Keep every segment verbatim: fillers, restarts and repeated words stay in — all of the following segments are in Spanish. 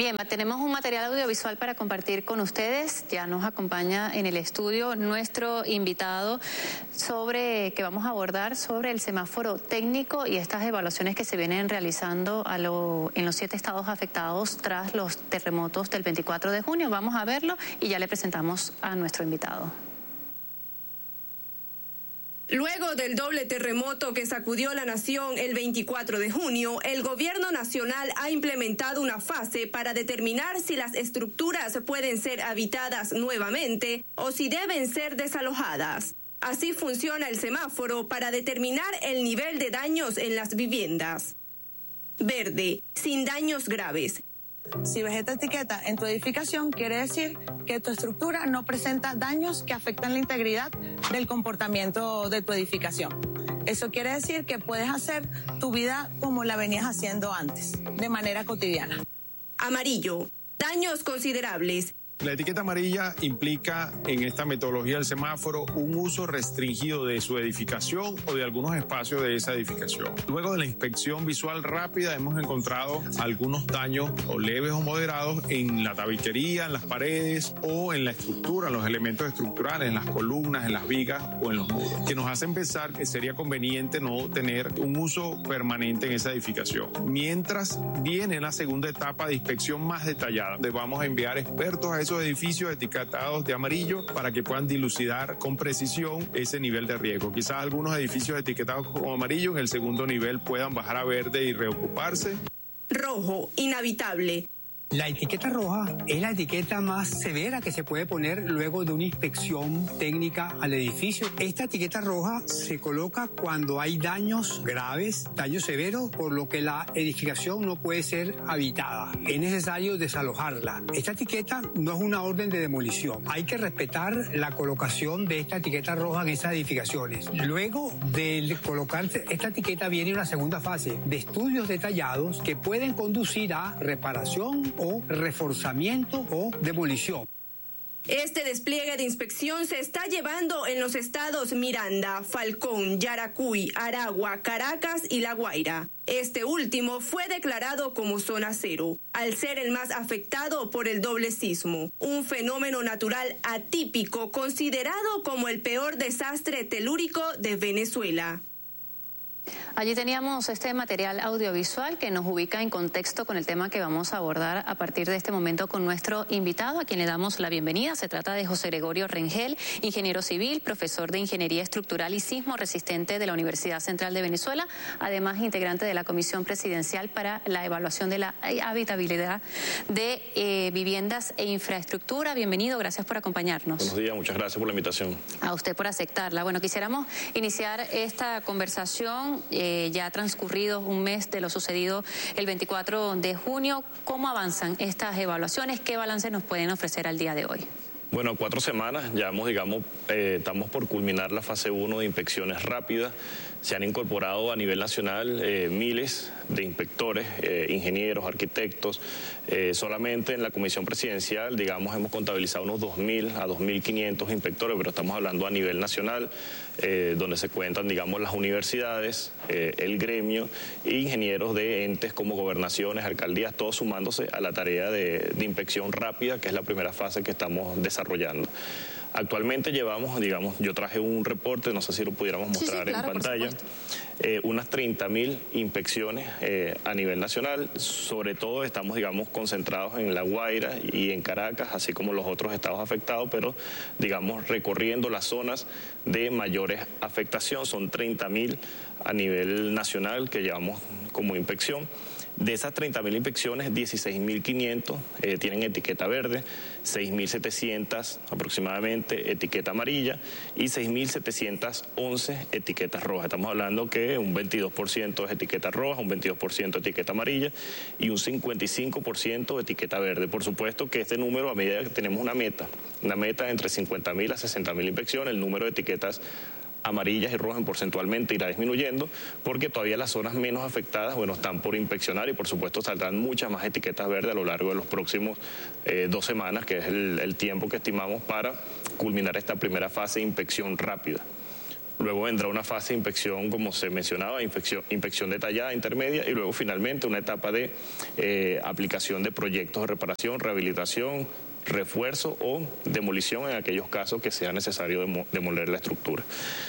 Bien, tenemos un material audiovisual para compartir con ustedes. Ya nos acompaña en el estudio nuestro invitado sobre que vamos a abordar sobre el semáforo técnico y estas evaluaciones que se vienen realizando a lo, en los siete estados afectados tras los terremotos del veinticuatro de junio. Vamos a verlo y ya le presentamos a nuestro invitado. Luego del doble terremoto que sacudió la nación el veinticuatro de junio, el gobierno nacional ha implementado una fase para determinar si las estructuras pueden ser habitadas nuevamente o si deben ser desalojadas. Así funciona el semáforo para determinar el nivel de daños en las viviendas. Verde, sin daños graves. Si ves esta etiqueta en tu edificación, quiere decir que tu estructura no presenta daños que afectan la integridad del comportamiento de tu edificación. Eso quiere decir que puedes hacer tu vida como la venías haciendo antes, de manera cotidiana. Amarillo, daños considerables. La etiqueta amarilla implica en esta metodología del semáforo un uso restringido de su edificación o de algunos espacios de esa edificación. Luego de la inspección visual rápida hemos encontrado algunos daños o leves o moderados en la tabiquería, en las paredes o en la estructura, en los elementos estructurales, en las columnas, en las vigas o en los muros, que nos hacen pensar que sería conveniente no tener un uso permanente en esa edificación. Mientras viene la segunda etapa de inspección más detallada, donde vamos a enviar expertos a esos edificios etiquetados de amarillo para que puedan dilucidar con precisión ese nivel de riesgo. Quizás algunos edificios etiquetados como amarillo en el segundo nivel puedan bajar a verde y reocuparse. Rojo, inhabitable. La etiqueta roja es la etiqueta más severa que se puede poner luego de una inspección técnica al edificio. Esta etiqueta roja se coloca cuando hay daños graves, daños severos, por lo que la edificación no puede ser habitada. Es necesario desalojarla. Esta etiqueta no es una orden de demolición. Hay que respetar la colocación de esta etiqueta roja en esas edificaciones. Luego de colocar esta etiqueta viene una segunda fase de estudios detallados que pueden conducir a reparación o reforzamiento o demolición. Este despliegue de inspección se está llevando en los estados Miranda, Falcón, Yaracuy, Aragua, Caracas y La Guaira. Este último fue declarado como zona cero, al ser el más afectado por el doble sismo, un fenómeno natural atípico considerado como el peor desastre telúrico de Venezuela. Allí teníamos este material audiovisual que nos ubica en contexto con el tema que vamos a abordar a partir de este momento con nuestro invitado, a quien le damos la bienvenida. Se trata de José Gregorio Rengel, ingeniero civil, profesor de Ingeniería Estructural y Sismo Resistente de la Universidad Central de Venezuela, además integrante de la Comisión Presidencial para la Evaluación de la Habitabilidad de eh, Viviendas e Infraestructura. Bienvenido, gracias por acompañarnos. Buenos días, muchas gracias por la invitación. A usted por aceptarla. Bueno, quisiéramos iniciar esta conversación. Eh, ya ha transcurrido un mes de lo sucedido el veinticuatro de junio. ¿Cómo avanzan estas evaluaciones? ¿Qué balance nos pueden ofrecer al día de hoy? Bueno, cuatro semanas, ya hemos, digamos, eh, estamos por culminar la fase uno de inspecciones rápidas. Se han incorporado a nivel nacional eh, miles de inspectores, eh, ingenieros, arquitectos. Eh, solamente en la Comisión Presidencial, digamos, hemos contabilizado unos dos mil a dos mil quinientos inspectores, pero estamos hablando a nivel nacional, eh, donde se cuentan, digamos, las universidades, eh, el gremio e ingenieros de entes como gobernaciones, alcaldías, todos sumándose a la tarea de, de inspección rápida, que es la primera fase que estamos desarrollando. Actualmente llevamos, digamos, yo traje un reporte, no sé si lo pudiéramos mostrar sí, sí, claro, en pantalla, eh, unas treinta mil inspecciones eh, a nivel nacional. Sobre todo estamos, digamos, concentrados en La Guaira y en Caracas, así como los otros estados afectados, pero, digamos, recorriendo las zonas de mayores afectación. Son treinta mil a nivel nacional que llevamos como inspección. De esas treinta mil inspecciones, dieciséis mil quinientos eh, tienen etiqueta verde, seis mil setecientos aproximadamente etiqueta amarilla y seis mil setecientos once etiquetas rojas. Estamos hablando que un veintidós por ciento es etiqueta roja, un veintidós por ciento etiqueta amarilla y un cincuenta y cinco por ciento etiqueta verde. Por supuesto que este número, a medida que tenemos una meta, una meta entre cincuenta mil a sesenta mil inspecciones, el número de etiquetas amarillas y rojas porcentualmente irá disminuyendo, porque todavía las zonas menos afectadas, bueno, están por inspeccionar y por supuesto saldrán muchas más etiquetas verdes a lo largo de los próximos eh, dos semanas, que es el, el tiempo que estimamos para culminar esta primera fase de inspección rápida. Luego vendrá una fase de inspección, como se mencionaba, inspección, inspección detallada, intermedia, y luego finalmente una etapa de eh, aplicación de proyectos de reparación, rehabilitación, refuerzo o demolición en aquellos casos que sea necesario demo, demoler la estructura.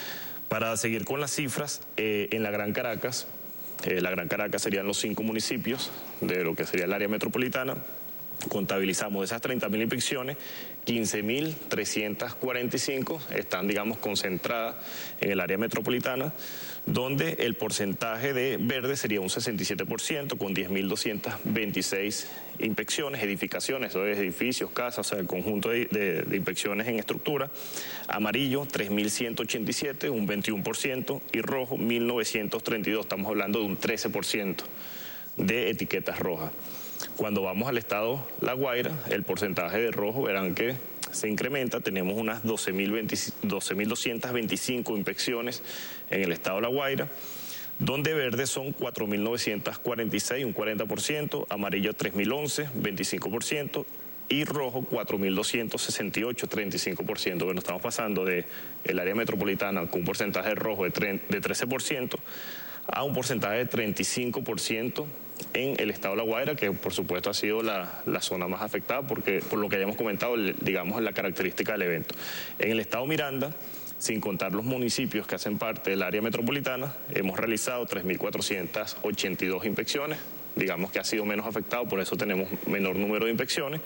Para seguir con las cifras, eh, en la Gran Caracas, eh, la Gran Caracas serían los cinco municipios de lo que sería el área metropolitana. Contabilizamos de esas treinta mil inspecciones, quince mil trescientas cuarenta y cinco están, digamos, concentradas en el área metropolitana, donde el porcentaje de verde sería un sesenta y siete por ciento, con diez mil doscientas veintiséis inspecciones, edificaciones, o edificios, casas, o sea, el conjunto de, de, de inspecciones en estructura. Amarillo, tres mil ciento ochenta y siete, un veintiuno por ciento, y rojo, mil novecientos treinta y dos, estamos hablando de un trece por ciento de etiquetas rojas. Cuando vamos al estado La Guaira, el porcentaje de rojo, verán que se incrementa, tenemos unas doce mil doscientas veinticinco inspecciones en el estado La Guaira, donde verde son cuatro mil novecientos cuarenta y seis, un cuarenta por ciento, amarillo tres mil once, veinticinco por ciento, y rojo cuatro mil doscientos sesenta y ocho, treinta y cinco por ciento. Bueno, estamos pasando del área metropolitana con un porcentaje de rojo de, de trece por ciento a un porcentaje de treinta y cinco por ciento en el estado de La Guaira, que por supuesto ha sido la, la zona más afectada porque, por lo que hayamos comentado, digamos, la característica del evento. En el estado Miranda, sin contar los municipios que hacen parte del área metropolitana, hemos realizado tres mil cuatrocientas ochenta y dos inspecciones, digamos que ha sido menos afectado, por eso tenemos menor número de inspecciones.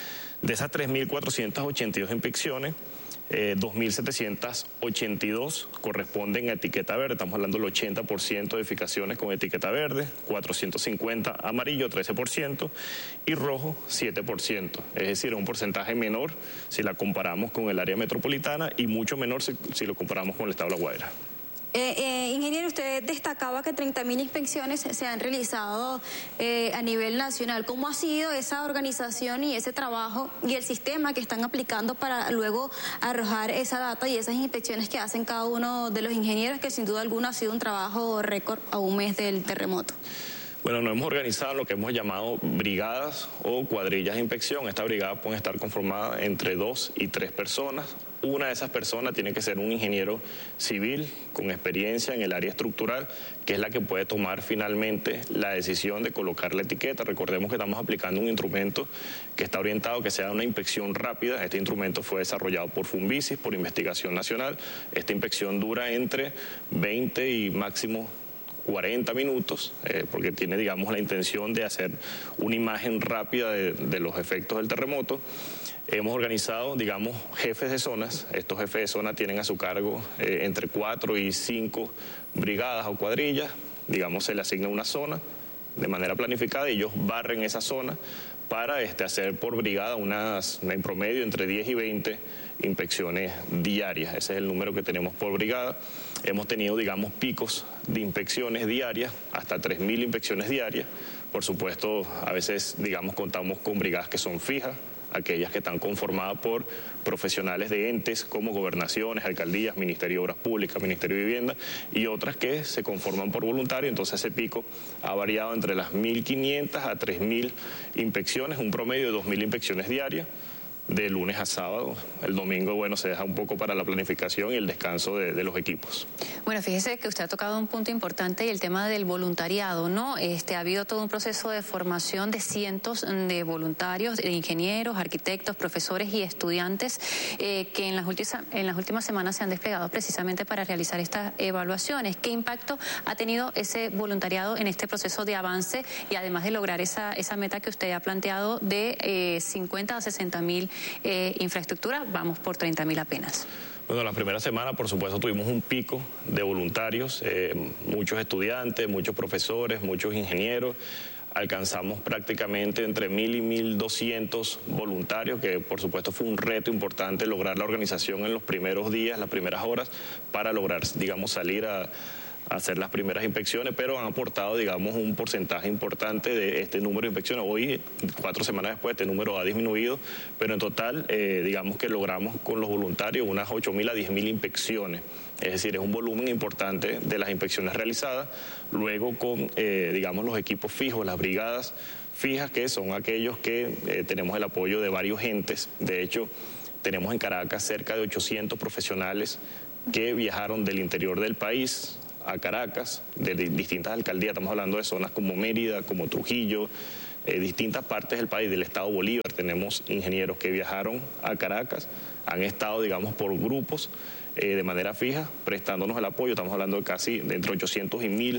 De esas tres mil cuatrocientas ochenta y dos inspecciones, Eh, dos mil setecientas ochenta y dos corresponden a etiqueta verde, estamos hablando del ochenta por ciento de edificaciones con etiqueta verde, cuatrocientos cincuenta amarillo, trece por ciento, y rojo, siete por ciento. Es decir, un porcentaje menor si la comparamos con el área metropolitana y mucho menor si, si lo comparamos con el estado de La Guaira. Eh, eh, ingeniero, usted destacaba que treinta mil inspecciones se han realizado eh, a nivel nacional. ¿Cómo ha sido esa organización y ese trabajo y el sistema que están aplicando para luego arrojar esa data y esas inspecciones que hacen cada uno de los ingenieros, que sin duda alguna ha sido un trabajo récord a un mes del terremoto? Bueno, nos hemos organizado lo que hemos llamado brigadas o cuadrillas de inspección. Esta brigada puede estar conformada entre dos y tres personas. Una de esas personas tiene que ser un ingeniero civil con experiencia en el área estructural, que es la que puede tomar finalmente la decisión de colocar la etiqueta. Recordemos que estamos aplicando un instrumento que está orientado a que sea una inspección rápida. Este instrumento fue desarrollado por Funvisis, por Investigación Nacional. Esta inspección dura entre veinte y máximo cuarenta minutos, eh, porque tiene, digamos, la intención de hacer una imagen rápida de, de los efectos del terremoto. Hemos organizado, digamos, jefes de zonas. Estos jefes de zona tienen a su cargo eh, entre cuatro y cinco brigadas o cuadrillas. Digamos, se le asigna una zona de manera planificada y ellos barren esa zona para este, hacer por brigada unas, en promedio entre diez y veinte inspecciones diarias. Ese es el número que tenemos por brigada. Hemos tenido, digamos, picos de inspecciones diarias, hasta tres mil inspecciones diarias. Por supuesto, a veces, digamos, contamos con brigadas que son fijas, aquellas que están conformadas por profesionales de entes como gobernaciones, alcaldías, Ministerio de Obras Públicas, Ministerio de Vivienda, y otras que se conforman por voluntarios. Entonces ese pico ha variado entre las mil quinientas a tres mil inspecciones, un promedio de dos mil inspecciones diarias, de lunes a sábado. El domingo, bueno, se deja un poco para la planificación y el descanso de, de los equipos. Bueno, fíjese que usted ha tocado un punto importante y el tema del voluntariado, ¿no? Este, ha habido todo un proceso de formación de cientos de voluntarios, de ingenieros, arquitectos, profesores y estudiantes eh, que en las, últimas, en las últimas semanas se han desplegado precisamente para realizar estas evaluaciones. ¿Qué impacto ha tenido ese voluntariado en este proceso de avance y además de lograr esa, esa meta que usted ha planteado de eh, cincuenta a sesenta mil Eh, infraestructura? Vamos por treinta mil apenas. Bueno, la primera semana, por supuesto, tuvimos un pico de voluntarios, eh, muchos estudiantes, muchos profesores, muchos ingenieros. Alcanzamos prácticamente entre mil y mil doscientos voluntarios, que por supuesto fue un reto importante lograr la organización en los primeros días, las primeras horas, para lograr, digamos, salir a hacer las primeras inspecciones, pero han aportado, digamos, un porcentaje importante de este número de inspecciones. Hoy, cuatro semanas después, este número ha disminuido, pero en total, eh, digamos que logramos con los voluntarios unas ocho mil a diez mil inspecciones. Es decir, es un volumen importante de las inspecciones realizadas. Luego con, eh, digamos, los equipos fijos, las brigadas fijas, que son aquellos que eh, tenemos el apoyo de varios entes. De hecho, tenemos en Caracas cerca de ochocientos profesionales que viajaron del interior del país a Caracas, de distintas alcaldías, estamos hablando de zonas como Mérida, como Trujillo, eh, distintas partes del país, del estado Bolívar. Tenemos ingenieros que viajaron a Caracas, han estado, digamos, por grupos eh, de manera fija, prestándonos el apoyo. Estamos hablando de casi de entre ochocientos y mil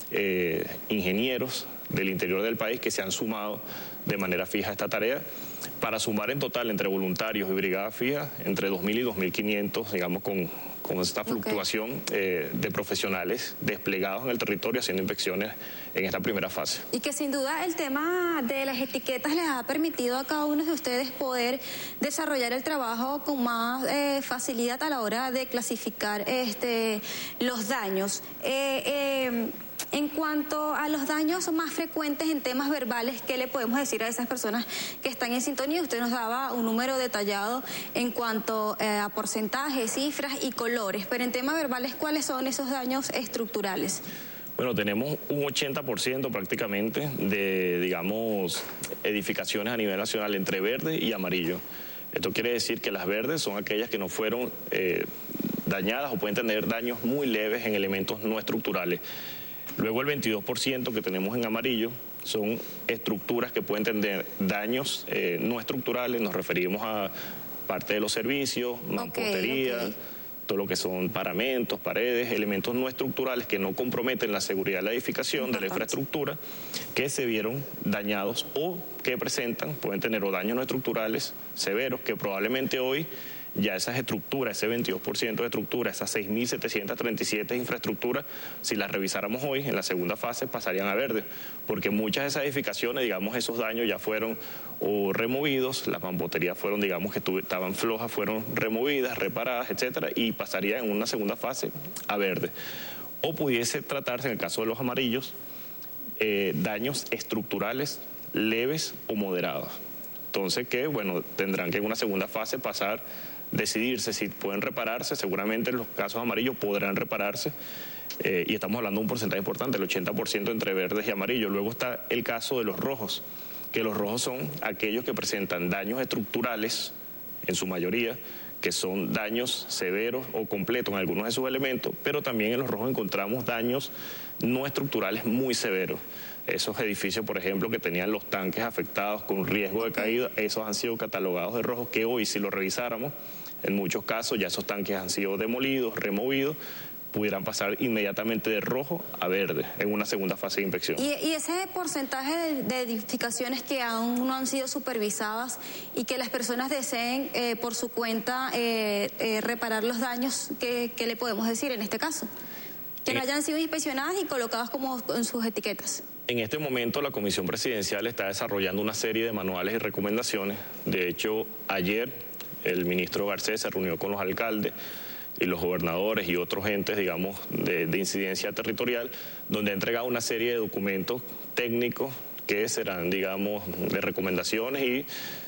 eh, ingenieros del interior del país que se han sumado de manera fija a esta tarea, para sumar en total entre voluntarios y brigadas fijas entre dos mil y dos mil quinientos, digamos, con, con esta fluctuación okay. eh, de profesionales desplegados en el territorio haciendo inspecciones en esta primera fase. Y que sin duda el tema de las etiquetas les ha permitido a cada uno de ustedes poder desarrollar el trabajo con más eh, facilidad a la hora de clasificar este, los daños. Eh, eh, En cuanto a los daños más frecuentes en temas verbales, ¿qué le podemos decir a esas personas que están en sintonía? Usted nos daba un número detallado en cuanto eh, a porcentajes, cifras y colores, pero en temas verbales, ¿cuáles son esos daños estructurales? Bueno, tenemos un ochenta por ciento prácticamente de, digamos, edificaciones a nivel nacional entre verde y amarillo. Esto quiere decir que las verdes son aquellas que no fueron eh, dañadas o pueden tener daños muy leves en elementos no estructurales. Luego el veintidós por ciento que tenemos en amarillo son estructuras que pueden tener daños eh, no estructurales, nos referimos a parte de los servicios, mampostería, okay, okay. todo lo que son paramentos, paredes, elementos no estructurales que no comprometen la seguridad de la edificación, de la infraestructura, que se vieron dañados o que presentan, pueden tener o daños no estructurales severos que probablemente hoy ya esas estructuras, ese veintidós por ciento de estructuras, esas seis mil setecientas treinta y siete infraestructuras, si las revisáramos hoy en la segunda fase pasarían a verde, porque muchas de esas edificaciones, digamos, esos daños ya fueron o removidos, las mamposterías fueron, digamos, que estaban flojas, fueron removidas, reparadas, etcétera, y pasarían en una segunda fase a verde. O pudiese tratarse, en el caso de los amarillos, eh, daños estructurales leves o moderados. Entonces, que, bueno, tendrán que en una segunda fase pasar, decidirse si pueden repararse. Seguramente en los casos amarillos podrán repararse, eh, y estamos hablando de un porcentaje importante, el ochenta por ciento entre verdes y amarillos. Luego está el caso de los rojos, que los rojos son aquellos que presentan daños estructurales, en su mayoría, que son daños severos o completos en algunos de sus elementos, pero también en los rojos encontramos daños no estructurales muy severos. Esos edificios, por ejemplo, que tenían los tanques afectados con riesgo de caída, esos han sido catalogados de rojos, que hoy, si lo revisáramos, en muchos casos ya esos tanques han sido demolidos, removidos, pudieran pasar inmediatamente de rojo a verde en una segunda fase de inspección. Y, y ese porcentaje de, de edificaciones que aún no han sido supervisadas y que las personas deseen eh, por su cuenta eh, eh, reparar los daños, ¿qué, qué le podemos decir en este caso? Que no hayan sido inspeccionadas y colocadas como en sus etiquetas. En este momento la Comisión Presidencial está desarrollando una serie de manuales y recomendaciones. De hecho, ayer el ministro Garcés se reunió con los alcaldes y los gobernadores y otros entes, digamos, de, de incidencia territorial, donde ha entregado una serie de documentos técnicos que serán, digamos, de recomendaciones y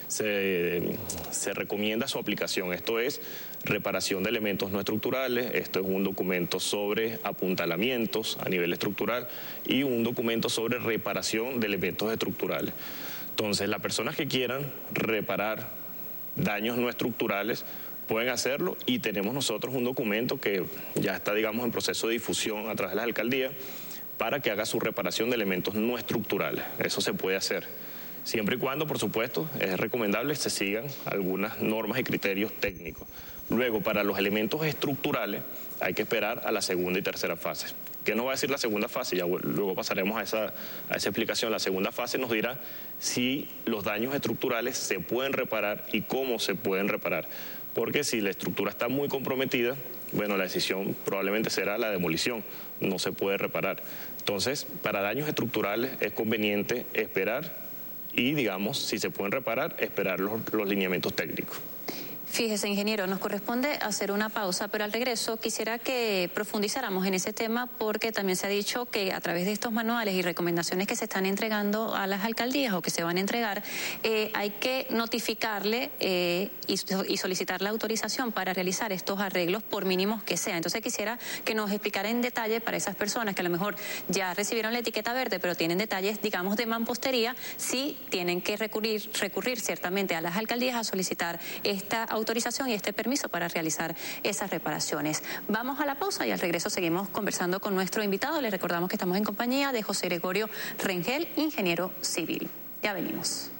se, se recomienda su aplicación. Esto es reparación de elementos no estructurales, esto es un documento sobre apuntalamientos a nivel estructural y un documento sobre reparación de elementos estructurales. Entonces, las personas que quieran reparar daños no estructurales pueden hacerlo, y tenemos nosotros un documento que ya está, digamos, en proceso de difusión a través de las alcaldías para que haga su reparación de elementos no estructurales. Eso se puede hacer, siempre y cuando, por supuesto, es recomendable que se sigan algunas normas y criterios técnicos. Luego, para los elementos estructurales hay que esperar a la segunda y tercera fase. ¿Qué nos va a decir la segunda fase? Ya luego pasaremos a esa, a esa explicación. La segunda fase nos dirá si los daños estructurales se pueden reparar y cómo se pueden reparar. Porque si la estructura está muy comprometida, bueno, la decisión probablemente será la demolición, no se puede reparar. Entonces, para daños estructurales es conveniente esperar y, digamos, si se pueden reparar, esperar los, los lineamientos técnicos. Fíjese, ingeniero, nos corresponde hacer una pausa, pero al regreso quisiera que profundizáramos en ese tema, porque también se ha dicho que a través de estos manuales y recomendaciones que se están entregando a las alcaldías o que se van a entregar, eh, hay que notificarle eh, y, y solicitar la autorización para realizar estos arreglos, por mínimos que sean. Entonces quisiera que nos explicara en detalle para esas personas que a lo mejor ya recibieron la etiqueta verde, pero tienen detalles, digamos, de mampostería, si tienen que recurrir, recurrir ciertamente a las alcaldías a solicitar esta autorización autorización y este permiso para realizar esas reparaciones. Vamos a la pausa y al regreso seguimos conversando con nuestro invitado. Les recordamos que estamos en compañía de José Gregorio Rengel, ingeniero civil. Ya venimos.